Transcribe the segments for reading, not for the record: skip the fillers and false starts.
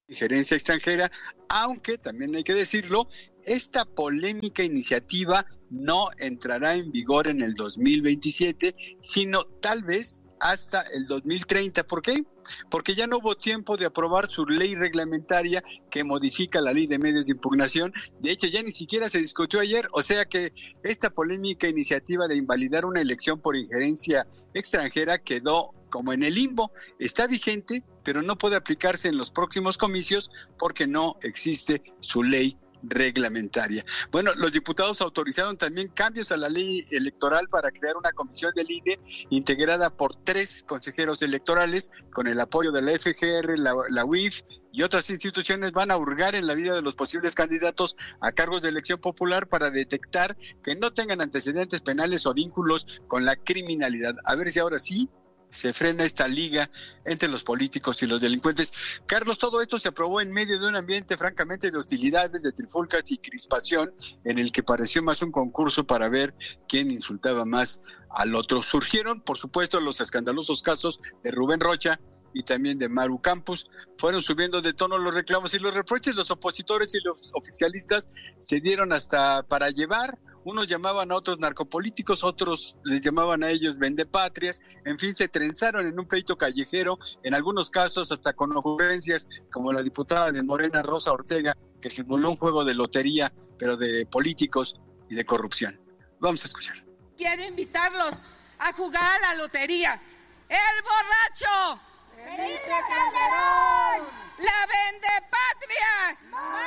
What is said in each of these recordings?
injerencia extranjera, aunque también hay que decirlo, esta polémica iniciativa no entrará en vigor en el 2027, sino tal vez hasta el 2030. ¿Por qué? Porque ya no hubo tiempo de aprobar su ley reglamentaria que modifica la ley de medios de impugnación. De hecho, ya ni siquiera se discutió ayer, o sea que esta polémica iniciativa de invalidar una elección por injerencia extranjera quedó como en el limbo. Está vigente, pero no puede aplicarse en los próximos comicios porque no existe su ley reglamentaria. Bueno, los diputados autorizaron también cambios a la ley electoral para crear una comisión del INE integrada por 3 consejeros electorales con el apoyo de la FGR, la UIF y otras instituciones. Van a hurgar en la vida de los posibles candidatos a cargos de elección popular para detectar que no tengan antecedentes penales o vínculos con la criminalidad. A ver si ahora sí se frena esta liga entre los políticos y los delincuentes. Carlos, todo esto se aprobó en medio de un ambiente francamente de hostilidades, de trifulcas y crispación, en el que pareció más un concurso para ver quién insultaba más al otro. Surgieron, por supuesto, los escandalosos casos de Rubén Rocha y también de Maru Campos. Fueron subiendo de tono los reclamos y los reproches. Los opositores y los oficialistas se dieron hasta para llevar. Unos llamaban a otros narcopolíticos, otros les llamaban a ellos vendepatrias. En fin, se trenzaron en un pleito callejero, en algunos casos hasta con ocurrencias como la diputada de Morena, Rosa Ortega, que simuló un juego de lotería, pero de políticos y de corrupción. Vamos a escuchar. Quiero invitarlos a jugar a la lotería. ¡El borracho! ¡Felipe Calderón! ¡La vendepatrias!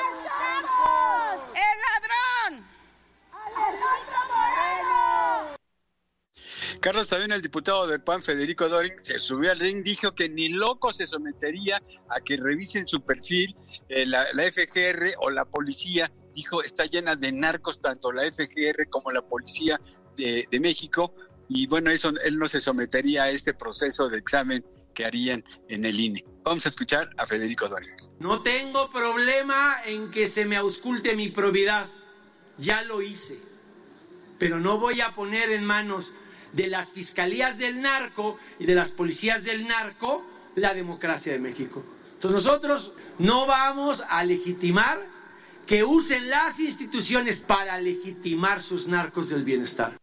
¡Marchamos! ¡El ladrón! ¡Alejandro Moreno! Carlos, también el diputado del PAN, Federico Doring, se subió al ring, dijo que ni loco se sometería a que revisen su perfil la FGR o la policía. Dijo, está llena de narcos, tanto la FGR como la policía de México, y bueno, eso él no se sometería a este proceso de examen que harían en el INE. Vamos a escuchar a Federico Doring. No tengo problema en que se me ausculte mi probidad, ya lo hice, pero no voy a poner en manos de las fiscalías del narco y de las policías del narco la democracia de México. Entonces nosotros no vamos a legitimar que usen las instituciones para legitimar sus narcos del bienestar.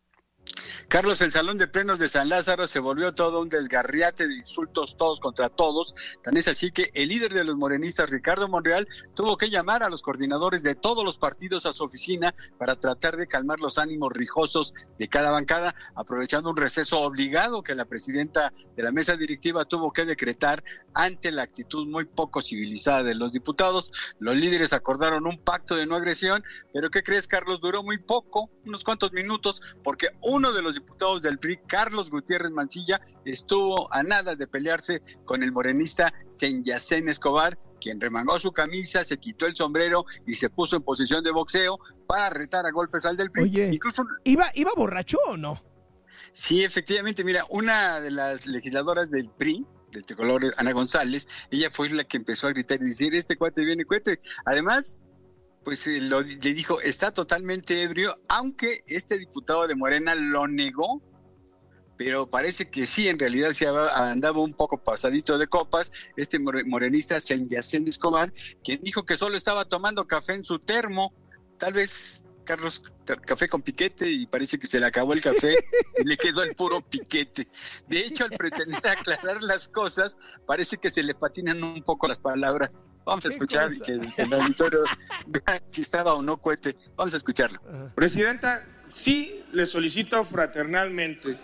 Carlos, el Salón de Plenos de San Lázaro se volvió todo un desgarriate de insultos todos contra todos. Tan es así que el líder de los morenistas, Ricardo Monreal, tuvo que llamar a los coordinadores de todos los partidos a su oficina para tratar de calmar los ánimos rijosos de cada bancada, aprovechando un receso obligado que la presidenta de la mesa directiva tuvo que decretar ante la actitud muy poco civilizada de los diputados. Los líderes acordaron un pacto de no agresión, pero ¿qué crees, Carlos? Duró muy poco, unos cuantos minutos, porque uno de los diputados del PRI, Carlos Gutiérrez Mancilla, estuvo a nada de pelearse con el morenista Senyacén Escobar, quien remangó su camisa, se quitó el sombrero y se puso en posición de boxeo para retar a golpes al del PRI. Oye, incluso ¿iba borracho o no? Sí, efectivamente, mira, una de las legisladoras del PRI, del tricolor, Ana González, ella fue la que empezó a gritar y decir, este cuate viene cuate. Además, pues le dijo, está totalmente ebrio, aunque este diputado de Morena lo negó, pero parece que sí, en realidad se andaba un poco pasadito de copas, este morenista Senyacén Escobar, quien dijo que solo estaba tomando café en su termo, tal vez, Carlos, café con piquete, y parece que se le acabó el café y le quedó el puro piquete. De hecho, al pretender aclarar las cosas, parece que se le patinan un poco las palabras. Vamos a escuchar que el auditorio vea si estaba o no cohete. Vamos a escucharlo. Presidenta, sí le solicito fraternalmente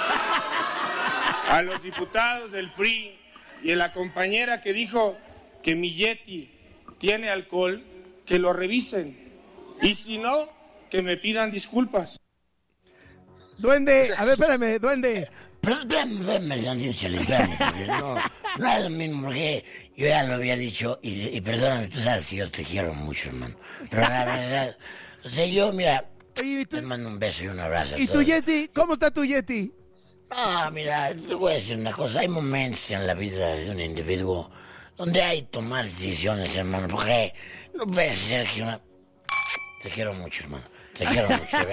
a los diputados del PRI y a la compañera que dijo que mi Yeti tiene alcohol, que lo revisen. Y si no, que me pidan disculpas. Duende, a ver, espérame, Duende. Pero espérame, no es lo mismo, porque yo ya lo había dicho, y perdóname, tú sabes que yo te quiero mucho, hermano. Pero la verdad, o sea, yo, mira, te mando un beso y un abrazo. ¿Y tu Yeti? ¿Cómo está tu Yeti? No, mira, te voy a decir una cosa, hay momentos en la vida de un individuo donde hay que tomar decisiones, hermano, porque no puede ser que una... Te quiero mucho, hermano. Te quiero mucho, ¿verdad?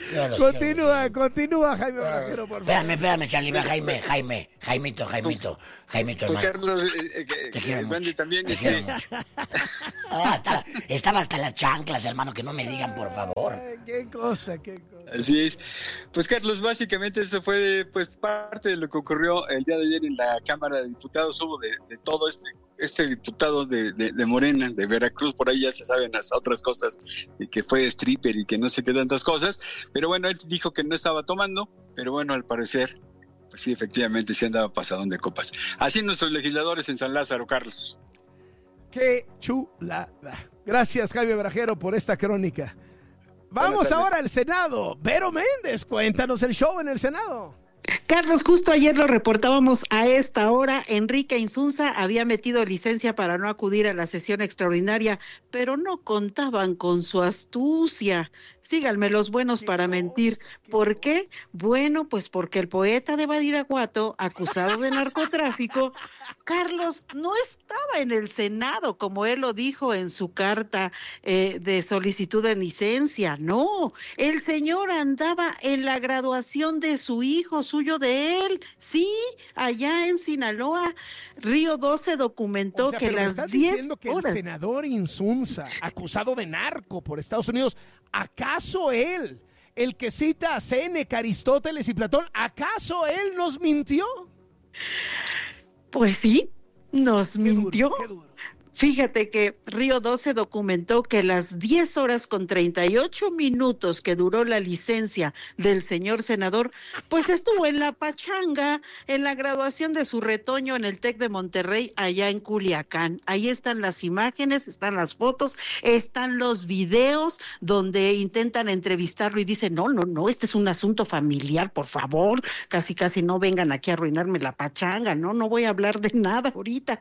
Continúa, Jaime Brajero, por favor. Espérame, Charlie, Jaimito. Pues Carlos, te quiero mucho. También te quiero mucho. Estaba hasta las chanclas, hermano, que no me digan, por favor. Qué cosa. Así es. Pues Carlos, básicamente eso fue parte de lo que ocurrió el día de ayer en la Cámara de Diputados. Hubo de todo este diputado de Morena, de Veracruz, por ahí ya se saben las otras cosas, de que fue stripper y que no sé qué tantas cosas, pero bueno, él dijo que no estaba tomando, pero bueno, al parecer, pues sí, efectivamente, sí andaba pasadón de copas. Así nuestros legisladores en San Lázaro, Carlos. ¡Qué chulada! Gracias, Jaime Brajero, por esta crónica. Vamos ahora al Senado. Vero Méndez, cuéntanos el show en el Senado. Carlos, justo ayer lo reportábamos a esta hora. Enrique Insunza había metido licencia para no acudir a la sesión extraordinaria, pero no contaban con su astucia. Síganme los buenos para mentir. ¿Por qué? Bueno, pues porque el poeta de Badiraguato, acusado de narcotráfico, Carlos, no estaba en el Senado, como él lo dijo en su carta de solicitud de licencia. No, el señor andaba en la graduación de su hijo, suyo de él. Sí, allá en Sinaloa. Río 12 documentó que las 10 horas... El senador Insunza, acusado de narco por Estados Unidos, ¿acaso él, el que cita a Séneca, Aristóteles y Platón, ¿acaso él nos mintió? Pues sí, nos mintió. Qué duro. Fíjate que Río 12 documentó que las 10 horas con 38 minutos que duró la licencia del señor senador, pues estuvo en la pachanga, en la graduación de su retoño en el TEC de Monterrey, allá en Culiacán. Ahí están las imágenes, están las fotos, están los videos donde intentan entrevistarlo y dicen, no, este es un asunto familiar, por favor, casi no vengan aquí a arruinarme la pachanga, no voy a hablar de nada ahorita.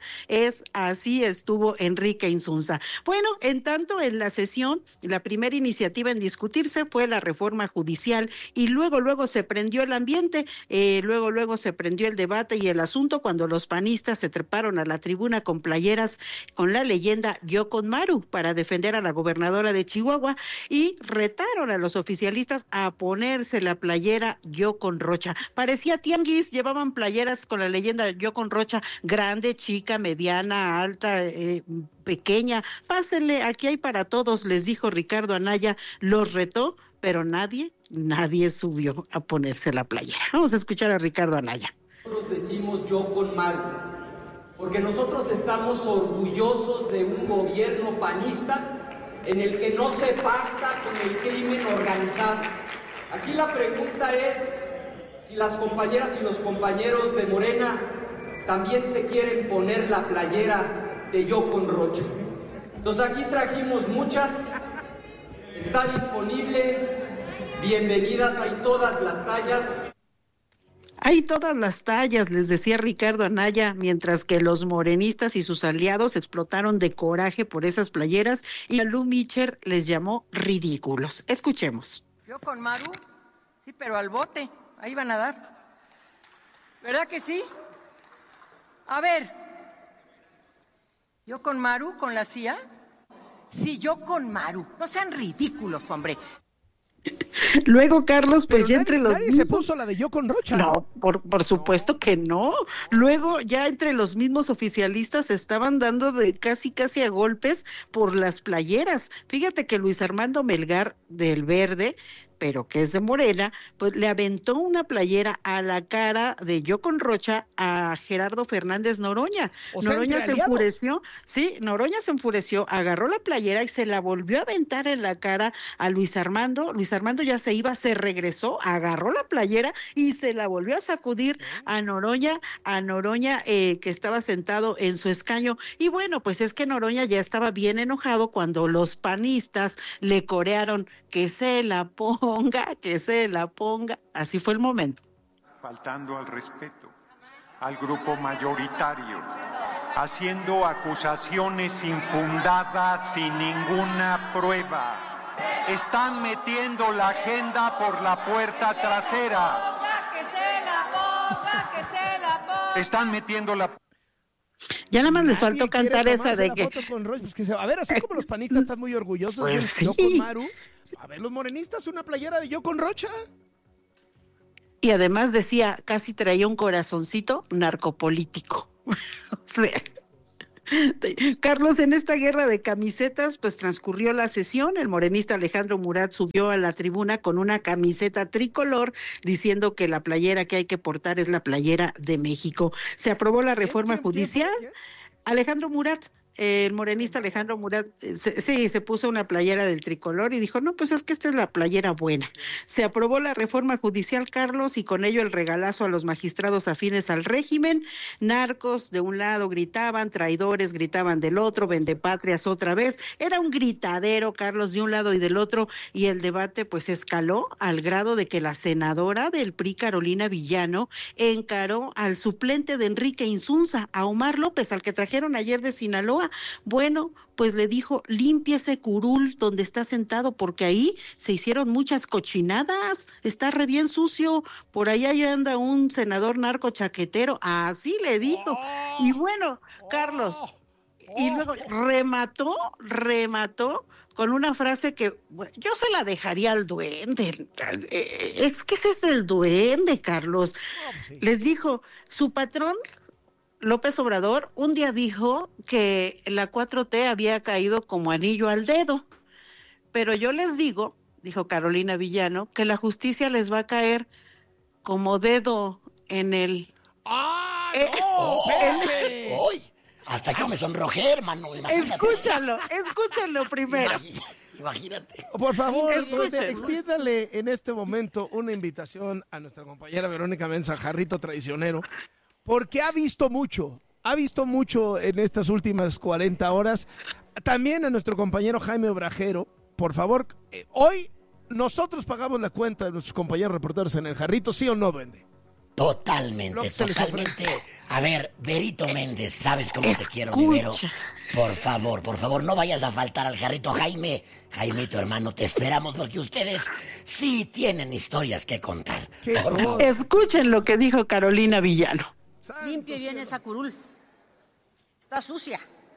Así estuvo Enrique Insunza. Bueno, en tanto en la sesión, la primera iniciativa en discutirse fue la reforma judicial y luego se prendió el ambiente, luego se prendió el debate y el asunto cuando los panistas se treparon a la tribuna con playeras con la leyenda Yo con Maru para defender a la gobernadora de Chihuahua y retaron a los oficialistas a ponerse la playera Yo con Rocha. Parecía tianguis, llevaban playeras con la leyenda Yo con Rocha, grande, chica, mediana, alta, pequeña, pásenle, aquí hay para todos, les dijo Ricardo Anaya, los retó, pero nadie subió a ponerse la playera. Vamos a escuchar a Ricardo Anaya. Nosotros decimos Yo con Maru, porque nosotros estamos orgullosos de un gobierno panista en el que no se pacta con el crimen organizado. Aquí la pregunta es si las compañeras y los compañeros de Morena también se quieren poner la playera de Yo con Rocha. Entonces aquí trajimos muchas, está disponible, bienvenidas, hay todas las tallas. Hay todas las tallas, les decía Ricardo Anaya, mientras que los morenistas y sus aliados explotaron de coraje por esas playeras y a Lu Mitcher les llamó ridículos. Escuchemos. Yo con Maru, sí, pero al bote, ahí van a dar. ¿Verdad que sí? A ver, ¿yo con Maru, con la CIA? Sí, yo con Maru. No sean ridículos, hombre. Luego, Carlos, pues ya entre los mismos... se puso la de Yo con Rocha. No, por supuesto que no. Luego, ya entre los mismos oficialistas se estaban dando de casi a golpes por las playeras. Fíjate que Luis Armando Melgar del Verde, pero que es de Morena, pues le aventó una playera a la cara de Yo con Rocha a Gerardo Fernández Noroña. Noroña se enfureció, sí, Noroña se enfureció, agarró la playera y se la volvió a aventar en la cara a Luis Armando. Luis Armando ya se iba, se regresó, agarró la playera y se la volvió a sacudir a Noroña, que estaba sentado en su escaño. Y bueno, pues es que Noroña ya estaba bien enojado cuando los panistas le corearon que se la ponga, así fue el momento. Faltando al respeto al grupo mayoritario, haciendo acusaciones infundadas sin ninguna prueba. Están metiendo la agenda por la puerta trasera. Están metiendo la... Ya nada más les faltó cantar esa de que... A ver, así como los panistas están muy orgullosos pues de sí. Yo con Maru, a ver, los morenistas, una playera de Yo con Rocha. Y además decía, casi traía un corazoncito narcopolítico. O sea... Carlos, en esta guerra de camisetas, pues transcurrió la sesión. El morenista Alejandro Murat subió a la tribuna con una camiseta tricolor diciendo que la playera que hay que portar es la playera de México. Se aprobó la reforma judicial. Alejandro Murat, el morenista Alejandro Murat, se puso una playera del tricolor y dijo, no, pues es que esta es la playera buena. Se aprobó la reforma judicial, Carlos, y con ello el regalazo a los magistrados afines al régimen. Narcos de un lado gritaban, traidores gritaban del otro, vendepatrias otra vez. Era un gritadero, Carlos, de un lado y del otro, y el debate pues escaló al grado de que la senadora del PRI, Carolina Villano, encaró al suplente de Enrique Insunza, a Omar López, al que trajeron ayer de Sinaloa. Bueno, pues le dijo, limpie ese curul donde está sentado, porque ahí se hicieron muchas cochinadas, está re bien sucio, por allá ya anda un senador narco chaquetero, así le dijo. Y bueno, Carlos, y luego remató con una frase que bueno, yo se la dejaría al duende. Es que ese es el duende, Carlos. Les dijo, su patrón López Obrador un día dijo que la 4T había caído como anillo al dedo, pero yo les digo, dijo Carolina Villano, que la justicia les va a caer como dedo en el... ¡Ah, no! ¡Uy! Hasta yo me sonrojé, hermano. Escúchalo primero. Imagínate. Por favor, extiéndale en este momento una invitación a nuestra compañera Verónica Mensa, Jarrito Traicionero, porque ha visto mucho en estas últimas 40 horas. También a nuestro compañero Jaime Obrajero, por favor, hoy nosotros pagamos la cuenta de nuestros compañeros reporteros en el Jarrito, ¿sí o no, duende? Totalmente. A ver, Verito Méndez, ¿sabes cómo te quiero, mi Vero? Por favor, no vayas a faltar al Jarrito. Jaimito, hermano, te esperamos porque ustedes sí tienen historias que contar. Escuchen lo que dijo Carolina Villano. Limpie bien esa curul. Está sucia.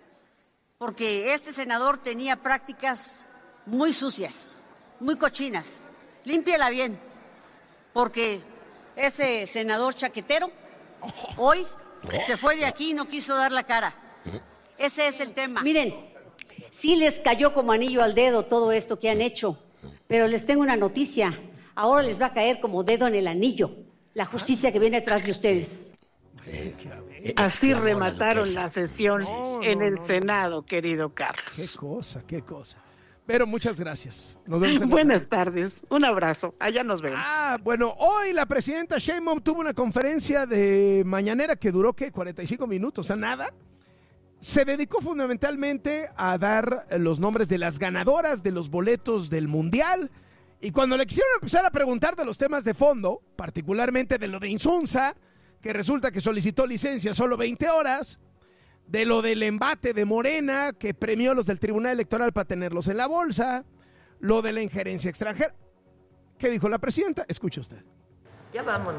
Porque este senador tenía prácticas muy sucias, muy cochinas. Límpiela bien. Porque ese senador chaquetero hoy se fue de aquí y no quiso dar la cara. Ese es el tema. Miren, sí les cayó como anillo al dedo todo esto que han hecho, pero les tengo una noticia. Ahora les va a caer como dedo en el anillo la justicia que viene atrás de ustedes. Así remataron la sesión en el Senado, querido Carlos. Qué cosa. Pero muchas gracias. Nos vemos Buenas tardes. Un abrazo. Allá nos vemos. Bueno, hoy la presidenta Sheinbaum tuvo una conferencia de mañanera que duró, 45 minutos, o sea, nada. Se dedicó fundamentalmente a dar los nombres de las ganadoras de los boletos del Mundial. Y cuando le quisieron empezar a preguntar de los temas de fondo, particularmente de lo de Insunza, que resulta que solicitó licencia solo 20 horas, de lo del embate de Morena, que premió a los del Tribunal Electoral para tenerlos en la bolsa, lo de la injerencia extranjera. ¿Qué dijo la presidenta? Escuche usted. Ya vámonos.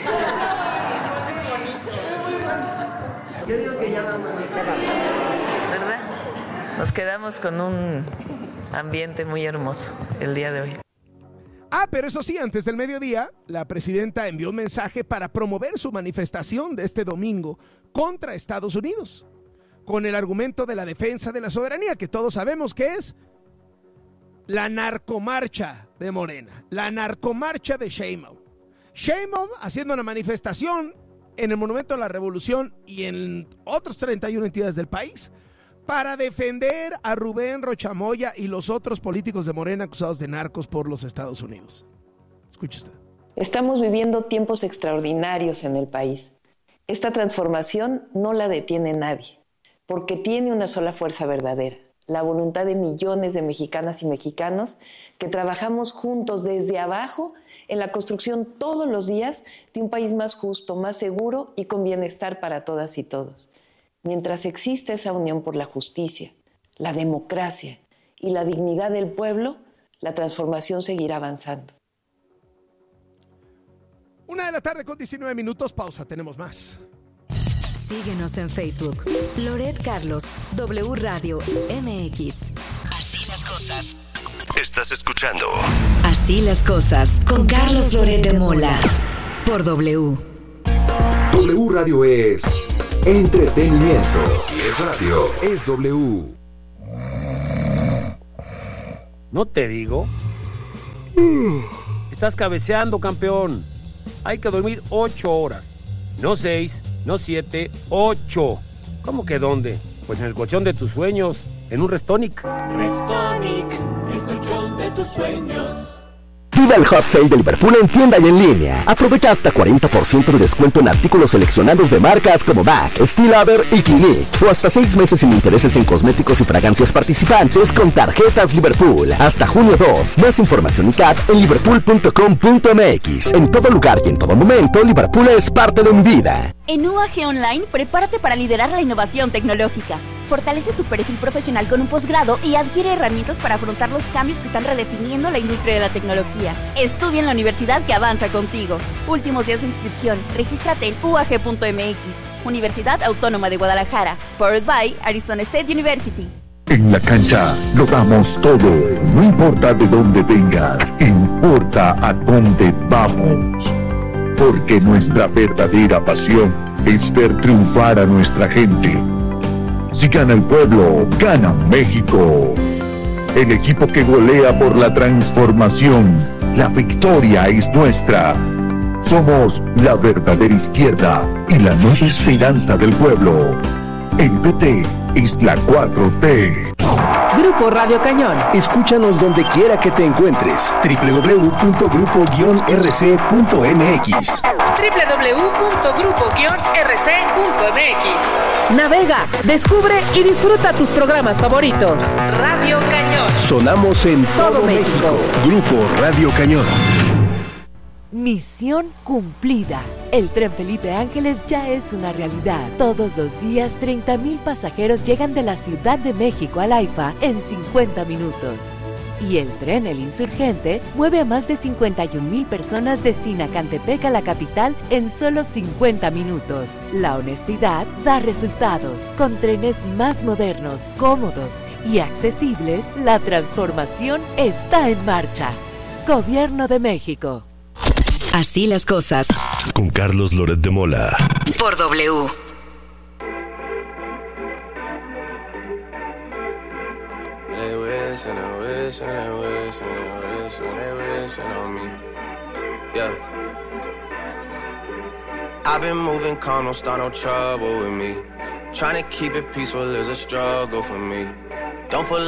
Yo digo que ya vámonos, ¿verdad? Nos quedamos con un ambiente muy hermoso el día de hoy. Pero eso sí, antes del mediodía, la presidenta envió un mensaje para promover su manifestación de este domingo contra Estados Unidos, con el argumento de la defensa de la soberanía, que todos sabemos que es la narcomarcha de Morena, la narcomarcha de Sheinbaum. Sheinbaum haciendo una manifestación en el Monumento a la Revolución y en otros 31 entidades del país para defender a Rubén Rochamoya y los otros políticos de Morena acusados de narcos por los Estados Unidos. Escuche usted. Estamos viviendo tiempos extraordinarios en el país. Esta transformación no la detiene nadie, porque tiene una sola fuerza verdadera, la voluntad de millones de mexicanas y mexicanos que trabajamos juntos desde abajo en la construcción todos los días de un país más justo, más seguro y con bienestar para todas y todos. Mientras exista esa unión por la justicia, la democracia y la dignidad del pueblo, la transformación seguirá avanzando. 1:19 p.m, pausa, tenemos más. Síguenos en Facebook. Loret Carlos, W Radio MX. Así las cosas. Estás escuchando Así las cosas con Carlos Loret de Mola por W. W Radio es entretenimiento. Si es radio, es W. ¿No te digo? Estás cabeceando, campeón. Hay que dormir 8 horas. No 6, no 7, 8. ¿Cómo que dónde? Pues en el colchón de tus sueños, en un Restonic. Restonic, el colchón de tus sueños. Viva el Hot Sale de Liverpool en tienda y en línea. Aprovecha hasta 40% de descuento en artículos seleccionados de marcas como MAC, Steel Lauder y Clinique. O hasta 6 meses sin intereses en cosméticos y fragancias participantes con tarjetas Liverpool. Hasta junio 2. Más información y CAT en liverpool.com.mx. En todo lugar y en todo momento, Liverpool es parte de mi vida. En UAG Online, prepárate para liderar la innovación tecnológica. Fortalece tu perfil profesional con un posgrado y adquiere herramientas para afrontar los cambios que están redefiniendo la industria de la tecnología. Estudia en la universidad que avanza contigo. Últimos días de inscripción. Regístrate en uag.mx. Universidad Autónoma de Guadalajara. Powered by Arizona State University. En la cancha lo damos todo. No importa de dónde vengas, importa a dónde vamos. Porque nuestra verdadera pasión es ver triunfar a nuestra gente. Si gana el pueblo, gana México. El equipo que golea por la transformación. La victoria es nuestra. Somos la verdadera izquierda y la nueva esperanza del pueblo. El PT es la 4T. Grupo Radio Cañón. Escúchanos donde quiera que te encuentres. www.grupo-rc.mx. www.grupo-rc.mx. Navega, descubre y disfruta tus programas favoritos. Radio Cañón. Sonamos en todo México. Grupo Radio Cañón. Misión cumplida. El Tren Felipe Ángeles ya es una realidad. Todos los días 30,000 pasajeros llegan de la Ciudad de México al AIFA en 50 minutos. Y el tren El Insurgente mueve a más de 51,000 personas de Sinacantepec a la capital en solo 50 minutos. La honestidad da resultados. Con trenes más modernos, cómodos y accesibles, la transformación está en marcha. Gobierno de México. Así las cosas. Con Carlos Loret de Mola. Por W. I've been moving calm, don't start no trouble with me. Trying to keep it peaceful is a struggle for me. Don't put